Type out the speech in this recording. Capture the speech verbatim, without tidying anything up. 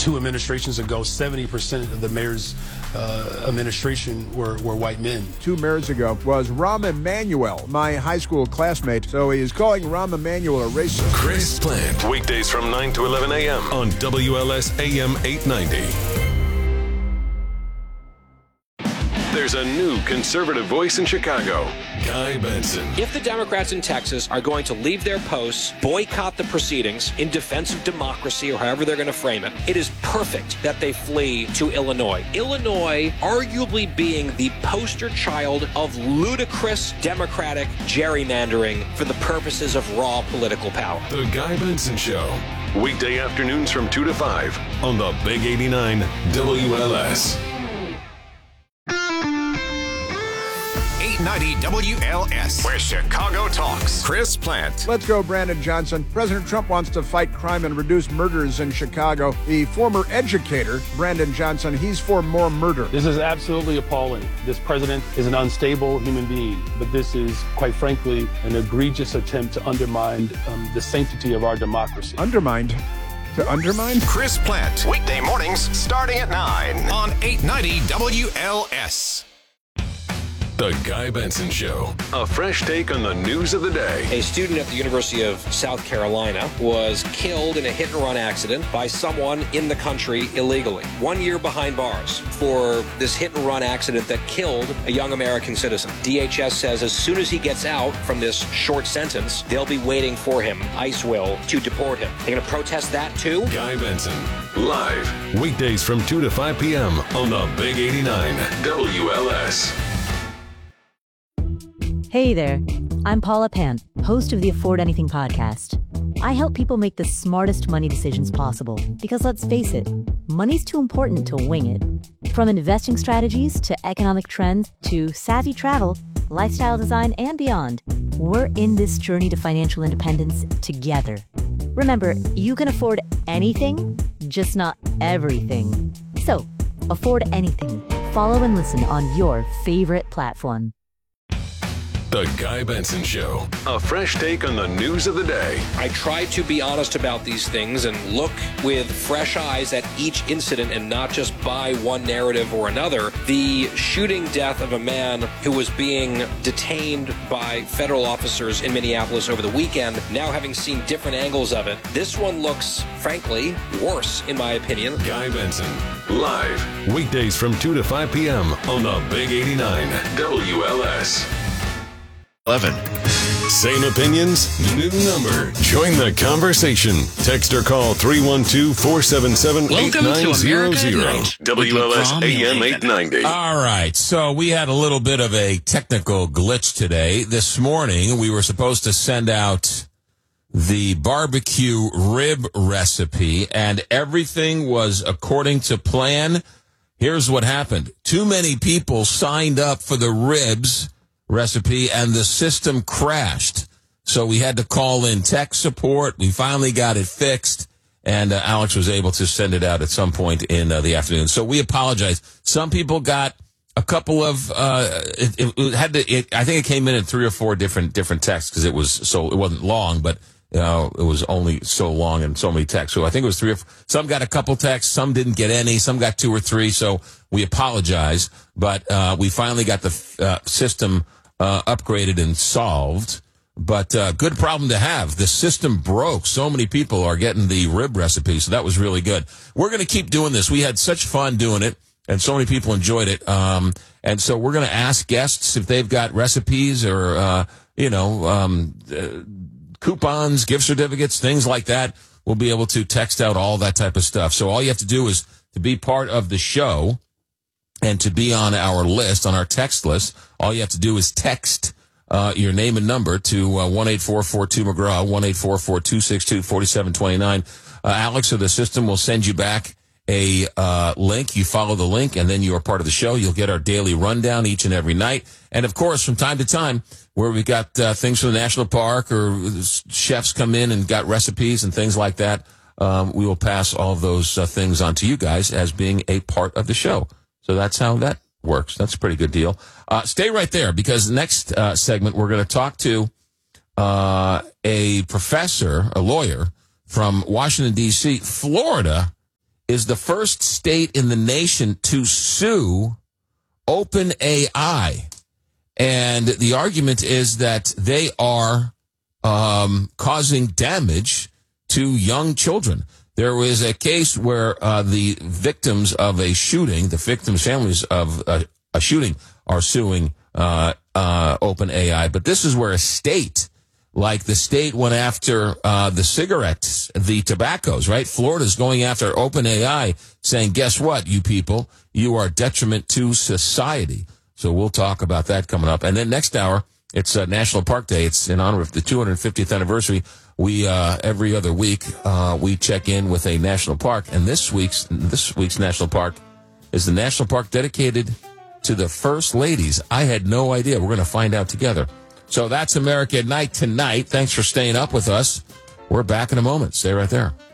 two administrations ago, seventy percent of the mayor's uh, administration were, were white men. Two mayors ago was Rahm Emanuel, my high school classmate. So he is calling Rahm Emanuel a racist. Chris Plant, weekdays from nine to eleven a.m. on W L S A M eight ninety. There's a new conservative voice in Chicago, Guy Benson. If the Democrats in Texas are going to leave their posts, boycott the proceedings in defense of democracy, or however they're going to frame it, it is perfect that they flee to Illinois. Illinois arguably being the poster child of ludicrous Democratic gerrymandering for the purposes of raw political power. The Guy Benson Show, weekday afternoons from two to five on the Big eighty-nine W L S. eight ninety W L S, where Chicago talks. Chris Plant. Let's go, Brandon Johnson. President Trump wants to fight crime and reduce murders in Chicago. The former educator, Brandon Johnson, he's for more murder. This is absolutely appalling. This president is an unstable human being, but this is, quite frankly, an egregious attempt to undermine um, the sanctity of our democracy. Undermined? To undermine? Chris Plant, weekday mornings starting at nine on eight ninety W L S. The Guy Benson Show, a fresh take on the news of the day. A student at the University of South Carolina was killed in a hit-and-run accident by someone in the country illegally. One year behind bars for this hit-and-run accident that killed a young American citizen. D H S says as soon as he gets out from this short sentence, they'll be waiting for him, ICE will, to deport him. They're going to protest that too? Guy Benson, live, weekdays from two to five p.m. on the Big eighty-nine W L S. Hey there, I'm Paula Pant, host of the Afford Anything podcast. I help people make the smartest money decisions possible because, let's face it, money's too important to wing it. From investing strategies to economic trends to savvy travel, lifestyle design, and beyond, we're in this journey to financial independence together. Remember, you can afford anything, just not everything. So, afford anything. Follow and listen on your favorite platform. The Guy Benson Show, a fresh take on the news of the day. I try to be honest about these things and look with fresh eyes at each incident and not just buy one narrative or another. The shooting death of a man who was being detained by federal officers in Minneapolis over the weekend, now having seen different angles of it, this one looks, frankly, worse, in my opinion. Guy Benson, live, weekdays from two to five p.m. on the Big eighty-nine W L S. eleven. Same opinions, new number. Join the conversation. Text or call three one two, four seven seven, eight nine zero zero. W L S A M eight ninety. All right, so we had a little bit of a technical glitch today. This morning, we were supposed to send out the barbecue rib recipe, and everything was according to plan. Here's what happened. Too many people signed up for the ribs recipe, and the system crashed. So we had to call in tech support. We finally got it fixed, and uh, Alex was able to send it out at some point in uh, the afternoon. So we apologize. Some people got a couple of, uh, it, it, it had to, it, I think it came in at three or four different, different texts because it was so, it wasn't long, but you know, it was only so long and so many texts. So I think it was three or four. Some got a couple texts, some didn't get any, some got two or three. So we apologize, but uh, we finally got the uh, system uh, upgraded and solved. But uh, good problem to have. The system broke. So many people are getting the rib recipe, so that was really good. We're going to keep doing this. We had such fun doing it, and so many people enjoyed it. Um, and so we're going to ask guests if they've got recipes or, uh, you know, um, uh, coupons, gift certificates, things like that. We'll be able to text out all that type of stuff. So all you have to do is to be part of the show and to be on our list, on our text list. All you have to do is text uh, your name and number to uh, one eight four four two McGraw, one eight four four two six two four seven two nine. Uh, Alex or the system will send you back a uh, link. You follow the link, and then you are part of the show. You'll get our daily rundown each and every night. And, of course, from time to time, where we got uh, things from the national park or chefs come in and got recipes and things like that, um, we will pass all of those uh, things on to you guys as being a part of the show. So that's how that works. That's a pretty good deal. Uh, stay right there, because next uh, segment we're going to talk to uh, a professor, a lawyer from Washington, D C. Florida is the first state in the nation to sue OpenAI. And the argument is that they are um, causing damage to young children. There was a case where uh, the victims of a shooting, the victims' families of a, a shooting, are suing uh, uh, OpenAI. But this is where a state, like the state went after uh, the cigarettes, the tobaccos, right? Florida's going after OpenAI, saying, guess what, you people? You are a detriment to society. So we'll talk about that coming up. And then next hour, it's uh, National Park Day. It's in honor of the two hundred fiftieth anniversary. We, uh, every other week, uh, we check in with a national park. And this week's, this week's national park is the national park dedicated to the first ladies. I had no idea. We're going to find out together. So that's America at Night tonight. Thanks for staying up with us. We're back in a moment. Stay right there.